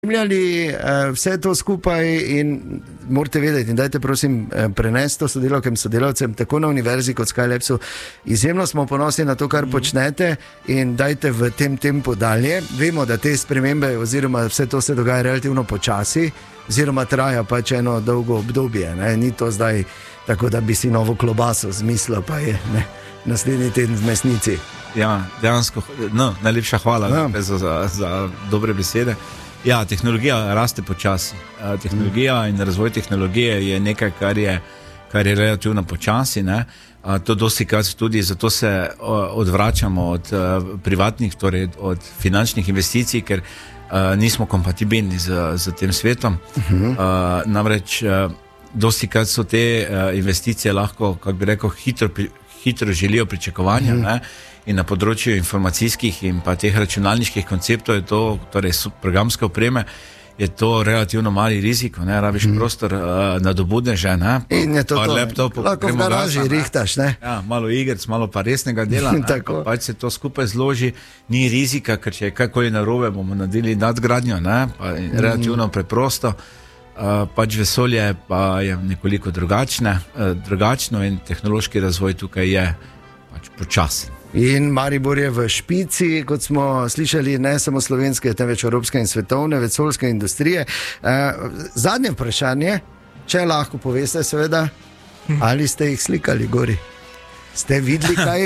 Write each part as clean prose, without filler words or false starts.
spremljali vse to skupaj in morate vedeti, in dajte prosim prenesti to sodelavkem, sodelavcem tako na univerzi kot Skylabsu. Izjemno smo ponosni na to, kar počnete in dajte v tem tempu dalje. Vemo, da te spremembe oziroma vse to se dogaja relativno počasi oziroma traja pač eno dolgo obdobje. Ne? Ni to zdaj tako, da bi si novo klobaso zmislil, pa je naslednji teden v mesnici. Ja, dejansko, najlepša hvala za dobre besede. Ja, tehnologija raste počasi. Tehnologija in razvoj tehnologije je nekaj, kar je relativno počasi. Ne? To dostikrat tudi, zato se odvračamo od privatnih, torej od finančnih investicij, ker nismo kompatibilni z tem svetom. Namreč dostikrat so te investicije lahko, kako bi rekel, hitro želijo pričakovanja, ne? In na področju informacijskih in pa teh računalniških konceptov je to, torej programske opreme, je to relativno mali rizik, ne, rabiš prostor nadobudne že, ne, in je to laptop, lahko v garaži rihtaš, ne. Ja, malo igric, malo pa resnega dela, ne, pa pač se to skupaj zloži, ni rizika, ker če je kakoli narobe, bomo naredili nadgradnjo, ne, pa relativno preprosto. Pač vesolje pa je nekoliko drugačno in tehnološki razvoj tukaj je pač počasen. In Maribor je v špici, kot smo slišali, ne samo slovenske, temveč evropske in svetovne vesoljske industrije. Zadnje vprašanje, če lahko poveste, seveda, ali ste jih slikali gori? Ste videli kaj?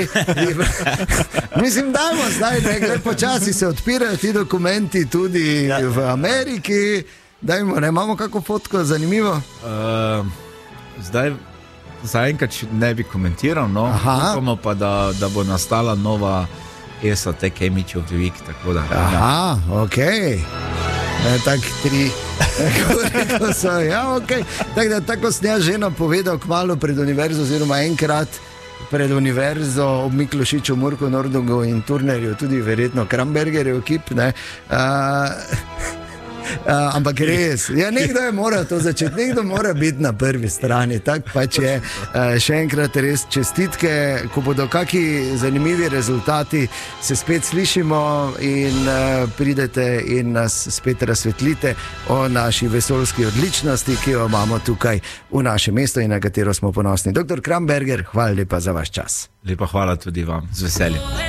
Mislim, dajmo zdaj, da počasi se odpirajo ti dokumenti tudi v Ameriki. Dajmo, ne imamo kako fotko, zanimivo? Zdaj zaenkrat ne bi komentiral, no, upamo pa, da bo nastala nova ESA Tech Image of the Week, tako da. Aha, okej. Tak 3. Tako so, ja, okej. Tako sem jaz že napovedal kmalu pred univerzo, oziroma enkrat pred univerzo ob Miklošiču, Murku, Nordungu in Turnerju, tudi verjetno Krambergerjev ekip, ne. Ampak res, ja, nekdo je moral to začeti, nekdo mora biti na prvi strani, tak pač je. Še enkrat res čestitke, ko bodo kaki zanimivi rezultati, se spet slišimo in pridete in nas spet razsvetlite o naši vesoljski odličnosti, ki jo imamo tukaj v našem mestu in na katero smo ponosni. Dr. Kramberger, hvala lepa za vaš čas. Lepa hvala tudi vam, z veseljem.